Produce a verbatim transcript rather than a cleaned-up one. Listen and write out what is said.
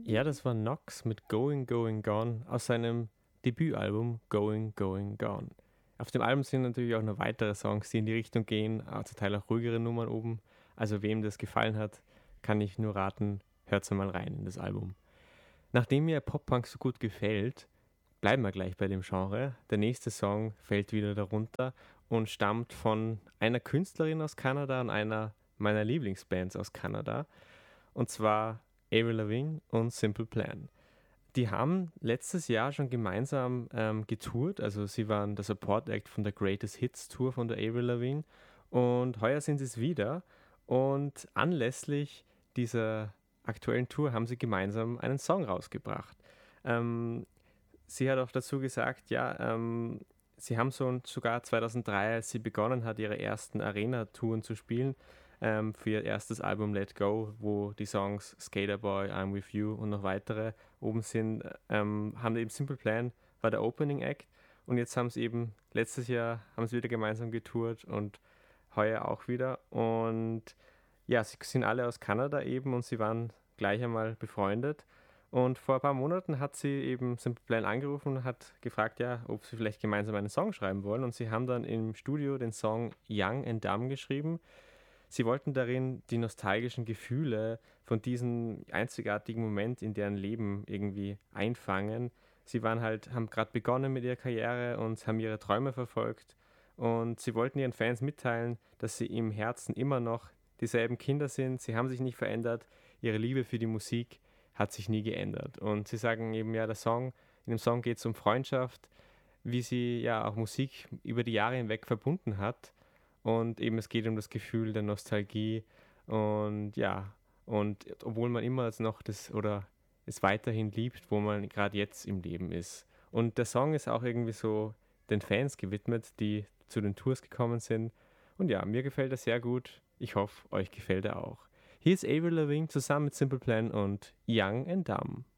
Ja, das war Nox mit Going, Going, Gone aus seinem Debütalbum Going, Going, Gone. Auf dem Album sind natürlich auch noch weitere Songs, die in die Richtung gehen, äh, zum Teil auch ruhigere Nummern oben. Also wem das gefallen hat, kann ich nur raten, hört mal rein in das Album. Nachdem mir Pop-Punk so gut gefällt, bleiben wir gleich bei dem Genre. Der nächste Song fällt wieder darunter und stammt von einer Künstlerin aus Kanada und einer meiner Lieblingsbands aus Kanada. Und zwar Avril Lavigne und Simple Plan. Die haben letztes Jahr schon gemeinsam ähm, getourt, also sie waren der Support Act von der Greatest Hits Tour von der Avril Lavigne und heuer sind sie es wieder und anlässlich dieser aktuellen Tour haben sie gemeinsam einen Song rausgebracht. Ähm, sie hat auch dazu gesagt, ja, ähm, sie haben so sogar zweitausenddrei, als sie begonnen hat, ihre ersten Arena-Touren zu spielen, ähm, für ihr erstes Album Let Go, wo die Songs Skater Boy, I'm With You und noch weitere oben sind, ähm, haben eben Simple Plan, war der Opening Act und jetzt haben sie eben, letztes Jahr haben sie wieder gemeinsam getourt und heuer auch wieder und ja, sie sind alle aus Kanada eben und sie waren gleich einmal befreundet. Und vor ein paar Monaten hat sie eben Simple Plan angerufen und hat gefragt, ja, ob sie vielleicht gemeinsam einen Song schreiben wollen. Und sie haben dann im Studio den Song Young and Dumb geschrieben. Sie wollten darin die nostalgischen Gefühle von diesem einzigartigen Moment in deren Leben irgendwie einfangen. Sie waren halt, haben gerade begonnen mit ihrer Karriere und haben ihre Träume verfolgt. Und sie wollten ihren Fans mitteilen, dass sie im Herzen immer noch dieselben Kinder sind. Sie haben sich nicht verändert. Ihre Liebe für die Musik hat sich nie geändert. Und sie sagen eben, ja, der Song, in dem Song geht es um Freundschaft, wie sie ja auch Musik über die Jahre hinweg verbunden hat. Und eben es geht um das Gefühl der Nostalgie. Und ja, und obwohl man immer noch das oder es weiterhin liebt, wo man gerade jetzt im Leben ist. Und der Song ist auch irgendwie so den Fans gewidmet, die zu den Tours gekommen sind. Und ja, mir gefällt er sehr gut. Ich hoffe, euch gefällt er auch. Hier ist Avril Lavigne zusammen mit Simple Plan und Young and Dumb.